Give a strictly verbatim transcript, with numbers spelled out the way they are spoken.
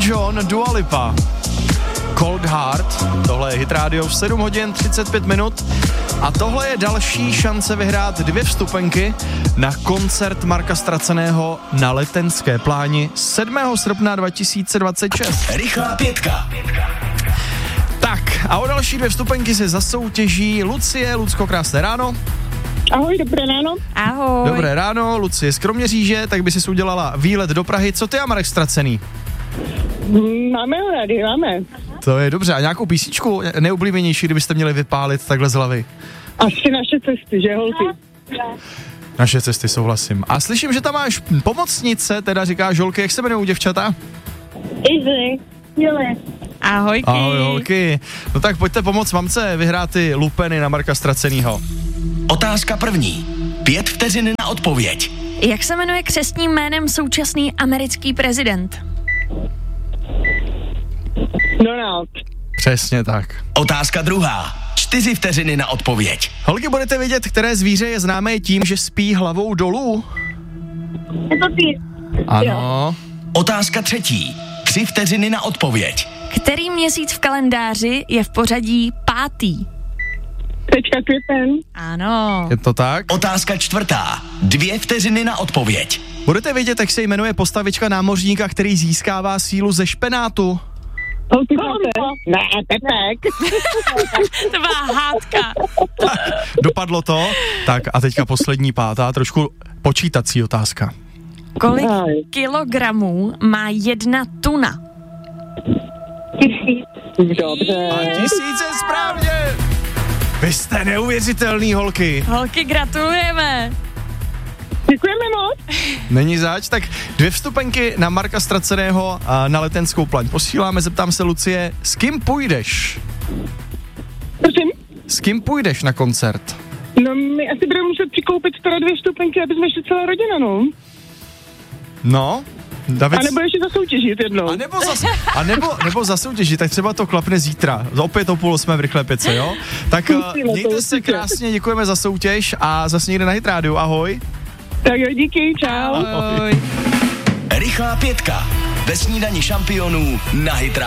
John, Dua Lipa. Cold Heart, tohle je Hit Radio v sedm hodin třicet pět minut a tohle je další šance vyhrát dvě vstupenky na koncert Marka Ztraceného na Letenské pláni sedmého srpna dva tisíce dvacet šest. Rychlá pětka. Tak a o další dvě vstupenky se zasoutěží Lucie. Lucko, krásné ráno. Ahoj, dobré ráno. Ahoj. Dobré ráno, Lucie z Kroměříže, tak by si udělala výlet do Prahy. Co ty a Marek Ztracený? Máme ho rádi, máme. To je dobře. A nějakou písničku nejoblíbenější, kdybyste měli vypálit takhle z hlavy? Asi naše cesty, že holky? Naše cesty, souhlasím. A slyším, že tam máš pomocnice, teda říká žolky, jak se jmenují děvčata? Izzy, Juli. Ahojky. Ahoj, holky. No tak pojďte pomoct mamce vyhrát ty lupeny na Marka Ztracenýho. Otázka první. Pět vteřin na odpověď. Jak se jmenuje křestním jménem současný americký prezident? Donald. Přesně tak. Otázka druhá. Čtyři vteřiny na odpověď. Holky, budete vědět, které zvíře je známé tím, že spí hlavou dolů? Je to ty. Ano. Otázka třetí. Tři vteřiny na odpověď. Který měsíc v kalendáři je v pořadí pátý? Teďka květen. Ano. Je to tak? Otázka čtvrtá. Dvě vteřiny na odpověď. Budete vědět, jak se jmenuje postavička námořníka, který získává sílu ze špenátu? Holky, ne, Pepek. To byla hádka. Tak, dopadlo to. Tak a teďka poslední pátá, trošku počítací otázka. Kolik Aj. kilogramů má jedna tuna? Tisíc. Dobře. A tisíce správně! Vy jste neuvěřitelný, holky. Holky, gratulujeme. Děkujeme moc. Není zač, tak dvě vstupenky na Marka Ztraceného a na Letenskou plaň posíláme. Zeptám se, Lucie, s kým půjdeš? Prosím? S kým půjdeš na koncert? No, my asi budeme muset přikoupit teda dvě vstupenky, aby jsme šli celá rodina, no. No, David... A nebo ještě zasoutěžit jednou. A nebo, zas, a nebo, nebo zasoutěžit, tak třeba to klapne zítra. Opět o půl osmé v Rychlé pětce, jo? Tak Musíme to, mějte se určitě. krásně, děkujeme za soutěž a zase někde na Hit Radio. Ahoj. Tak jo, díky, čau. Ahoj. Rychlá pětka. Ve snídani šampionů na Hit